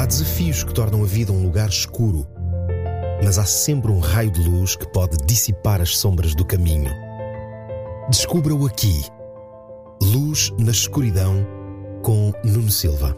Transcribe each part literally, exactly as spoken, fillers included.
Há desafios que tornam a vida um lugar escuro, mas há sempre um raio de luz que pode dissipar as sombras do caminho. Descubra-o aqui. Luz na Escuridão, com Nuno Silva.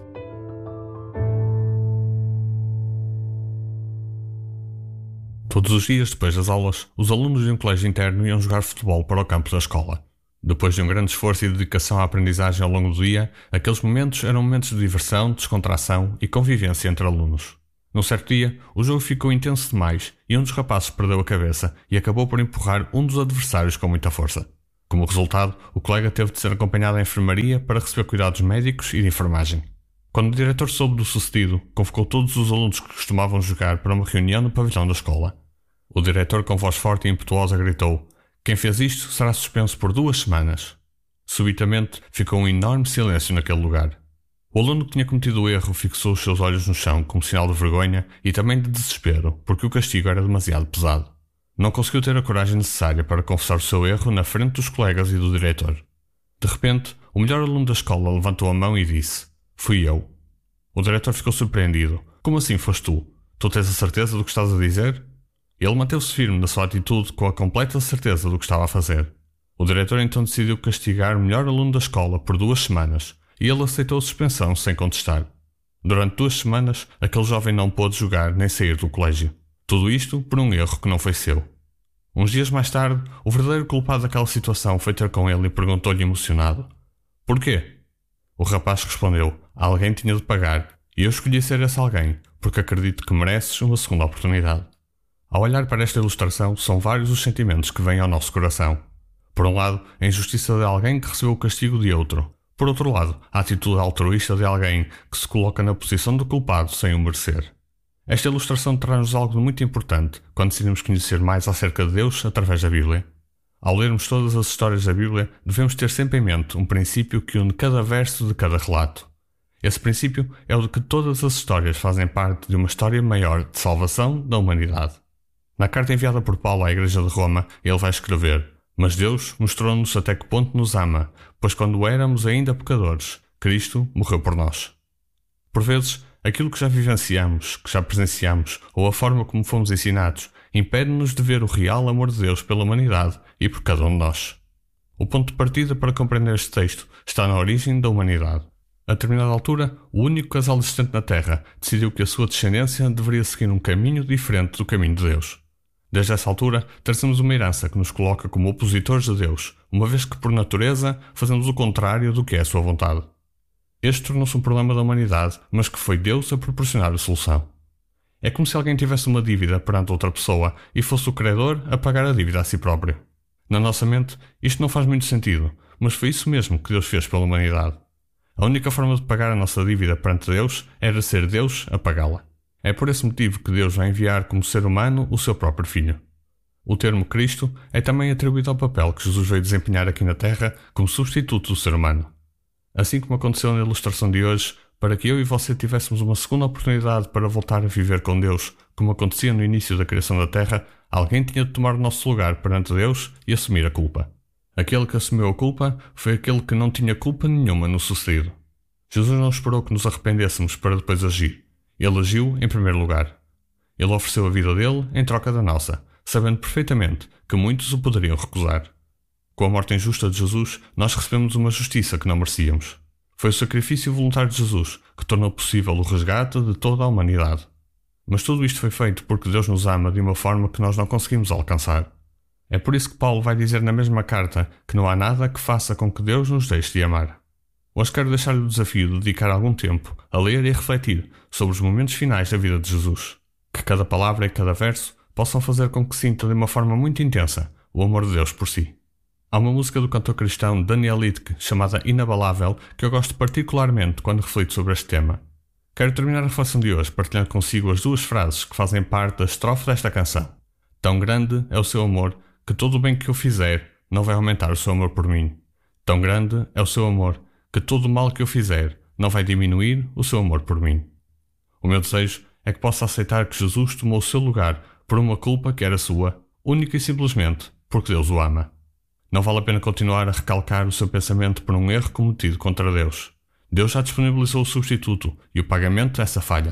Todos os dias, depois das aulas, os alunos de um colégio interno iam jogar futebol para o campo da escola. Depois de um grande esforço e dedicação à aprendizagem ao longo do dia, aqueles momentos eram momentos de diversão, descontração e convivência entre alunos. Num certo dia, o jogo ficou intenso demais e um dos rapazes perdeu a cabeça e acabou por empurrar um dos adversários com muita força. Como resultado, o colega teve de ser acompanhado à enfermaria para receber cuidados médicos e de enfermagem. Quando o diretor soube do sucedido, convocou todos os alunos que costumavam jogar para uma reunião no pavilhão da escola. O diretor, com voz forte e impetuosa, gritou: "Quem fez isto será suspenso por duas semanas." Subitamente, ficou um enorme silêncio naquele lugar. O aluno que tinha cometido o erro fixou os seus olhos no chão como sinal de vergonha e também de desespero, porque o castigo era demasiado pesado. Não conseguiu ter a coragem necessária para confessar o seu erro na frente dos colegas e do diretor. De repente, o melhor aluno da escola levantou a mão e disse: "Fui eu." O diretor ficou surpreendido. "Como assim foste tu? Tu tens a certeza do que estás a dizer?" Ele manteve-se firme na sua atitude com a completa certeza do que estava a fazer. O diretor então decidiu castigar o melhor aluno da escola por duas semanas e ele aceitou a suspensão sem contestar. Durante duas semanas, aquele jovem não pôde jogar nem sair do colégio. Tudo isto por um erro que não foi seu. Uns dias mais tarde, o verdadeiro culpado daquela situação foi ter com ele e perguntou-lhe emocionado: "Porquê?" O rapaz respondeu: "Alguém tinha de pagar e eu escolhi ser esse alguém porque acredito que mereces uma segunda oportunidade." Ao olhar para esta ilustração, são vários os sentimentos que vêm ao nosso coração. Por um lado, a injustiça de alguém que recebeu o castigo de outro. Por outro lado, a atitude altruísta de alguém que se coloca na posição do culpado sem o merecer. Esta ilustração traz-nos algo de muito importante quando decidimos conhecer mais acerca de Deus através da Bíblia. Ao lermos todas as histórias da Bíblia, devemos ter sempre em mente um princípio que une cada verso de cada relato. Esse princípio é o de que todas as histórias fazem parte de uma história maior de salvação da humanidade. Na carta enviada por Paulo à Igreja de Roma, ele vai escrever: "Mas Deus mostrou-nos até que ponto nos ama, pois quando éramos ainda pecadores, Cristo morreu por nós." Por vezes, aquilo que já vivenciamos, que já presenciamos, ou a forma como fomos ensinados, impede-nos de ver o real amor de Deus pela humanidade e por cada um de nós. O ponto de partida para compreender este texto está na origem da humanidade. A determinada altura, o único casal existente na Terra decidiu que a sua descendência deveria seguir um caminho diferente do caminho de Deus. Desde essa altura, trazemos uma herança que nos coloca como opositores de Deus, uma vez que, por natureza, fazemos o contrário do que é a sua vontade. Este tornou-se um problema da humanidade, mas que foi Deus a proporcionar a solução. É como se alguém tivesse uma dívida perante outra pessoa e fosse o credor a pagar a dívida a si próprio. Na nossa mente, isto não faz muito sentido, mas foi isso mesmo que Deus fez pela humanidade. A única forma de pagar a nossa dívida perante Deus era ser Deus a pagá-la. É por esse motivo que Deus vai enviar como ser humano o seu próprio Filho. O termo Cristo é também atribuído ao papel que Jesus veio desempenhar aqui na Terra como substituto do ser humano. Assim como aconteceu na ilustração de hoje, para que eu e você tivéssemos uma segunda oportunidade para voltar a viver com Deus, como acontecia no início da criação da Terra, alguém tinha de tomar o nosso lugar perante Deus e assumir a culpa. Aquele que assumiu a culpa foi aquele que não tinha culpa nenhuma no sucedido. Jesus não esperou que nos arrependêssemos para depois agir. Ele agiu em primeiro lugar. Ele ofereceu a vida dele em troca da nossa, sabendo perfeitamente que muitos o poderiam recusar. Com a morte injusta de Jesus, nós recebemos uma justiça que não merecíamos. Foi o sacrifício voluntário de Jesus que tornou possível o resgate de toda a humanidade. Mas tudo isto foi feito porque Deus nos ama de uma forma que nós não conseguimos alcançar. É por isso que Paulo vai dizer na mesma carta que não há nada que faça com que Deus nos deixe de amar. Hoje quero deixar-lhe o desafio de dedicar algum tempo a ler e a refletir sobre os momentos finais da vida de Jesus. Que cada palavra e cada verso possam fazer com que sinta de uma forma muito intensa o amor de Deus por si. Há uma música do cantor cristão Daniel Lidke chamada Inabalável que eu gosto particularmente quando reflito sobre este tema. Quero terminar a reflexão de hoje partilhando consigo as duas frases que fazem parte da estrofe desta canção. Tão grande é o seu amor que todo o bem que eu fizer não vai aumentar o seu amor por mim. Tão grande é o seu amor que todo o mal que eu fizer não vai diminuir o seu amor por mim. O meu desejo é que possa aceitar que Jesus tomou o seu lugar por uma culpa que era sua, única e simplesmente porque Deus o ama. Não vale a pena continuar a recalcar o seu pensamento por um erro cometido contra Deus. Deus já disponibilizou o substituto e o pagamento dessa falha.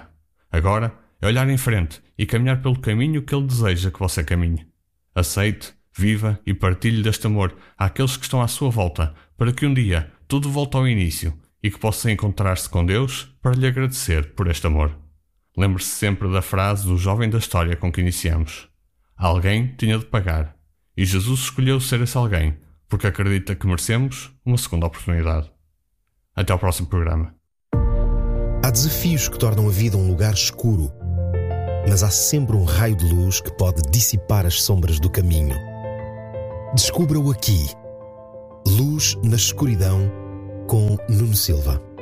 Agora é olhar em frente e caminhar pelo caminho que Ele deseja que você caminhe. Aceite, viva e partilhe deste amor àqueles que estão à sua volta, para que um dia tudo volte ao início e que possa encontrar-se com Deus para lhe agradecer por este amor. Lembre-se sempre da frase do jovem da história com que iniciamos. Alguém tinha de pagar, e Jesus escolheu ser esse alguém, porque acredita que merecemos uma segunda oportunidade. Até ao próximo programa. Há desafios que tornam a vida um lugar escuro, mas há sempre um raio de luz que pode dissipar as sombras do caminho. Descubra-o aqui. Luz na Escuridão, com Nuno Silva.